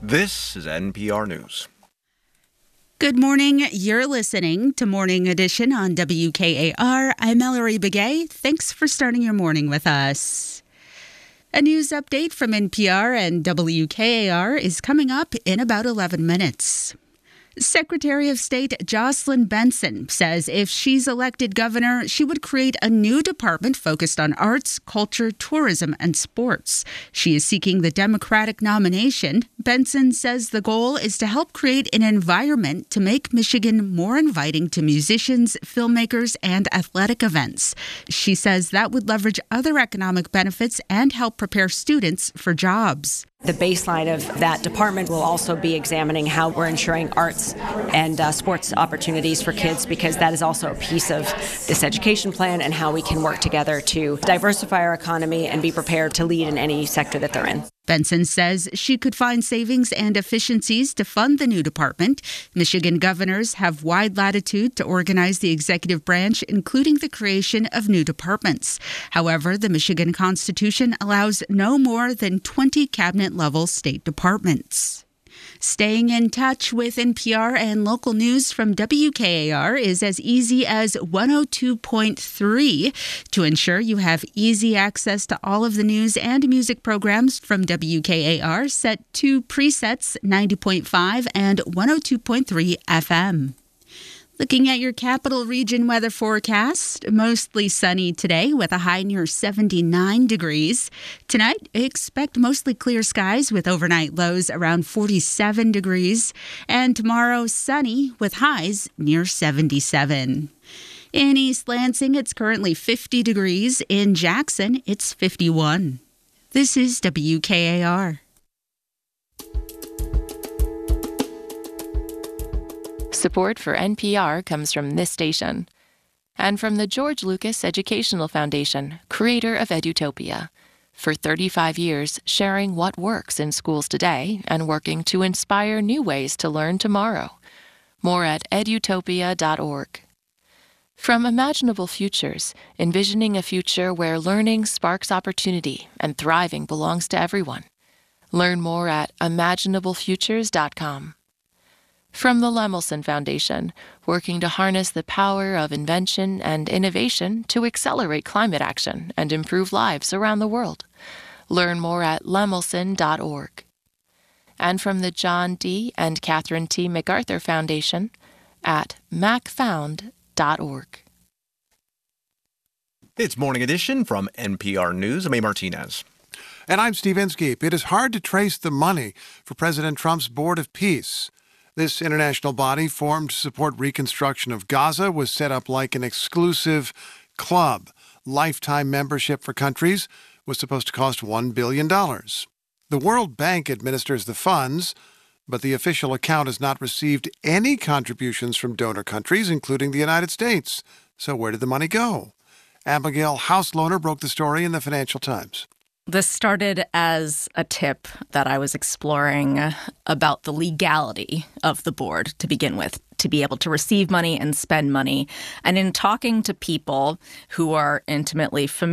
This is NPR News. Good morning. You're listening to Morning Edition on WKAR. I'm Mallory Begay. Thanks for starting your morning with us. A news update from NPR and WKAR is coming up in about 11 minutes. Secretary of State Jocelyn Benson says if she's elected governor, she would create a new department focused on arts, culture, tourism, and sports. She is seeking the Democratic nomination. Benson says the goal is to help create an environment to make Michigan more inviting to musicians, filmmakers, and athletic events. She says that would leverage other economic benefits and help prepare students for jobs. The baseline of that department will also be examining how we're ensuring arts and sports opportunities for kids, because that is also a piece of this education plan and how we can work together to diversify our economy and be prepared to lead in any sector that they're in. Benson says she could find savings and efficiencies to fund the new department. Michigan governors have wide latitude to organize the executive branch, including the creation of new departments. However, the Michigan Constitution allows no more than 20 cabinet-level state departments. Staying in touch with NPR and local news from WKAR is as easy as 102.3. To ensure you have easy access to all of the news and music programs from WKAR, set two presets, 90.5 and 102.3 FM. Looking at your capital region weather forecast, mostly sunny today with a high near 79 degrees. Tonight, expect mostly clear skies with overnight lows around 47 degrees. And tomorrow, sunny with highs near 77. In East Lansing, it's currently 50 degrees. In Jackson, it's 51. This is WKAR. Support for NPR comes from this station and from the George Lucas Educational Foundation, creator of Edutopia. For 35 years, sharing what works in schools today and working to inspire new ways to learn tomorrow. More at edutopia.org. From Imaginable Futures, envisioning a future where learning sparks opportunity and thriving belongs to everyone. Learn more at imaginablefutures.com. From the Lemelson Foundation, working to harness the power of invention and innovation to accelerate climate action and improve lives around the world. Learn more at lemelson.org. And from the John D. and Catherine T. MacArthur Foundation at macfound.org. It's Morning Edition from NPR News. I'm A. Martinez. And I'm Steve Inskeep. It is hard to trace the money for President Trump's Board of Peace. This international body, formed to support reconstruction of Gaza, was set up like an exclusive club. Lifetime membership for countries was supposed to cost $1 billion. The World Bank administers the funds, but the official account has not received any contributions from donor countries, including the United States. So where did the money go? Abigail Hauslohner broke the story in the Financial Times. This started as a tip that I was exploring about the legality of the board to begin with, to be able to receive money and spend money. And in talking to people who are intimately familiar